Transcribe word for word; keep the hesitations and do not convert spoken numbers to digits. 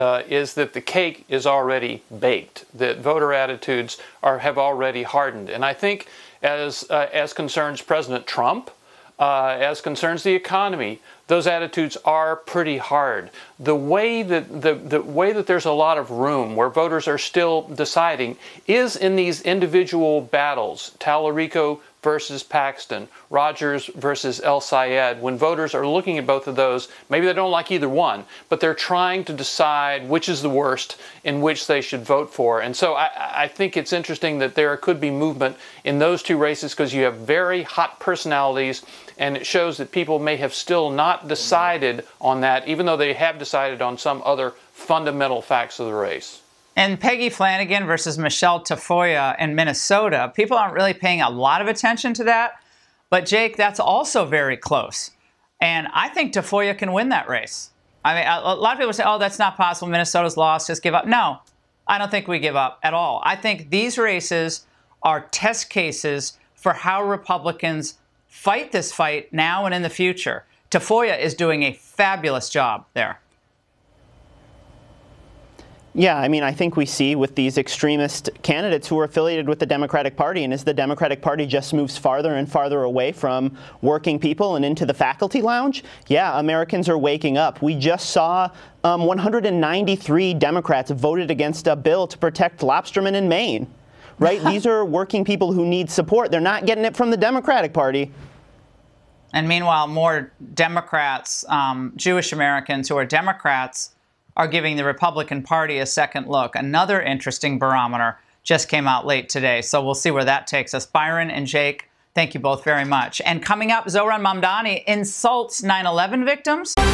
uh, is that the cake is already baked, that voter attitudes are have already hardened. And I think as, uh, as concerns President Trump, uh, as concerns the economy, those attitudes are pretty hard. The way that the, the way that there's a lot of room where voters are still deciding is in these individual battles, Tallarico versus Paxton, Rogers versus El Sayed. When voters are looking at both of those, maybe they don't like either one, but they're trying to decide which is the worst in which they should vote for. And so I, I think it's interesting that there could be movement in those two races because you have very hot personalities, and it shows that people may have still not decided on that, even though they have decided on some other fundamental facts of the race. And Peggy Flanagan versus Michelle Tafoya in Minnesota, people aren't really paying a lot of attention to that. But, Jake, that's also very close. And I think Tafoya can win that race. I mean, a lot of people say, oh, that's not possible. Minnesota's lost. Just give up. No, I don't think we give up at all. I think these races are test cases for how Republicans fight this fight now and in the future. Tafoya is doing a fabulous job there. Yeah, I mean, I think we see with these extremist candidates who are affiliated with the Democratic Party, and as the Democratic Party just moves farther and farther away from working people and into the faculty lounge, yeah, Americans are waking up. We just saw um, one hundred ninety-three Democrats voted against a bill to protect lobstermen in Maine, right? These are working people who need support. They're not getting it from the Democratic Party. And meanwhile, more Democrats, um, Jewish Americans who are Democrats, are giving the Republican Party a second look. Another interesting barometer just came out late today, so we'll see where that takes us. Byron and Jake, thank you both very much. And coming up, Zohran Mamdani insults nine eleven victims.